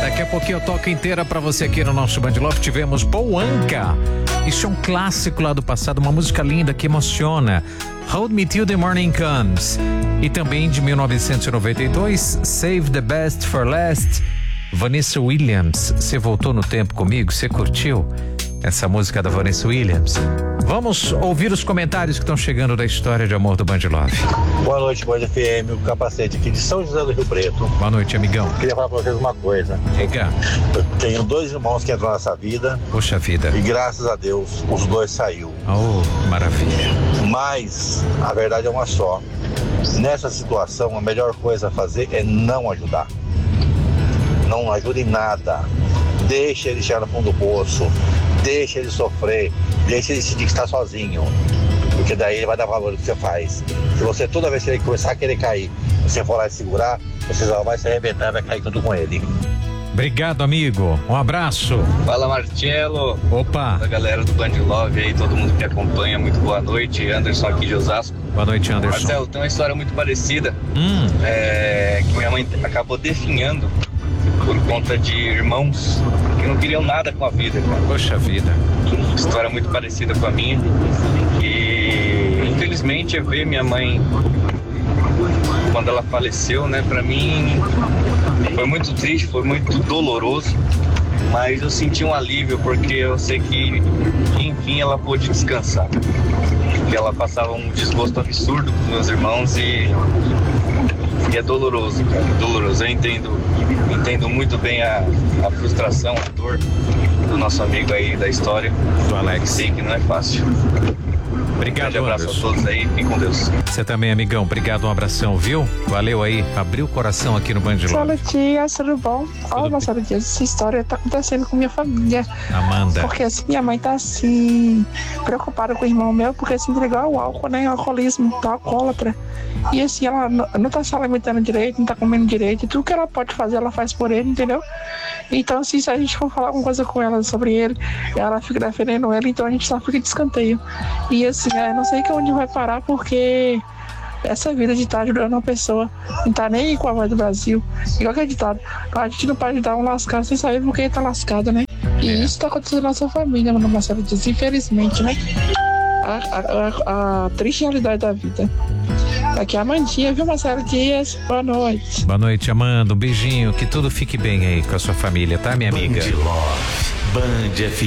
Daqui a pouquinho eu toco inteira pra você aqui no nosso Band Love. Tivemos Paul Anka. Isso é um clássico lá do passado, uma música linda que emociona. Hold Me Till the Morning Comes. E também de 1992, Save the Best for Last. Vanessa Williams, você voltou no tempo comigo? Você curtiu essa música da Vanessa Williams? Vamos ouvir os comentários que estão chegando da história de amor do Band Love. Boa noite, Band FM, o Capacete aqui de São José do Rio Preto. Boa noite, amigão. Queria falar pra vocês uma coisa. Diga. Eu tenho 2 irmãos que entraram nessa vida. Poxa vida. E graças a Deus, os 2 saíram. Oh, maravilha. Mas a verdade é uma só. Nessa situação, a melhor coisa a fazer é não ajudar. Não ajuda em nada. Deixa ele chegar no fundo do poço. Deixa ele sofrer. Deixa ele sentir que está sozinho. Porque daí ele vai dar valor no que você faz. Se você toda vez que ele começar a querer cair, você for lá e segurar, você só vai se arrebentar e vai cair junto com ele. Obrigado, amigo. Um abraço. Fala, Marcelo. Opa. A galera do Band Love aí, todo mundo que acompanha, muito boa noite. Anderson aqui de Osasco. Boa noite, Anderson. Marcelo, tem uma história muito parecida. Que minha mãe acabou definhando por conta de irmãos que não queriam nada com a vida, cara. Poxa vida. História muito parecida com a minha. E infelizmente eu ver minha mãe quando ela faleceu, né, pra mim foi muito triste, foi muito doloroso, mas eu senti um alívio porque eu sei que enfim ela pôde descansar, porque ela passava um desgosto absurdo com meus irmãos e é doloroso, cara, doloroso. Eu entendo muito bem a frustração, a dor do nosso amigo aí da história, do Alex. Sei que não é fácil. Obrigado, um abraço Anderson. a todos aí, fiquem com Deus. Você também, amigão. Obrigado, um abração, viu? Valeu aí. Abriu o coração aqui no Band Love. Fala, tia, tudo bom? Olha, Marcelo Dias, essa história tá acontecendo com minha família. Amanda. Porque assim, minha mãe tá assim, preocupada com o irmão meu, porque se entregou ao álcool, né? Alcoolismo, tá alcoólatra. E assim, ela não tá se alimentando direito, não tá comendo direito. E tudo que ela pode fazer, ela faz por ele, entendeu? Então, assim, se a gente for falar alguma coisa com ela sobre ele, ela fica defendendo ele, então a gente só fica de escanteio. E assim, não sei que onde vai parar, porque essa vida de estar ajudando uma pessoa, não tá nem aí com a voz do Brasil. Igual que é ditado, a gente não pode dar um lascado sem saber por que tá lascado, né? E isso tá acontecendo na nossa família, mano, Marcelo Dias, infelizmente, né? A triste realidade da vida. Aqui é a Amandinha, viu, Marcelo Dias? Boa noite. Boa noite, Amanda. Um beijinho. Que tudo fique bem aí com a sua família, tá, minha amiga? Band Love, Band FM.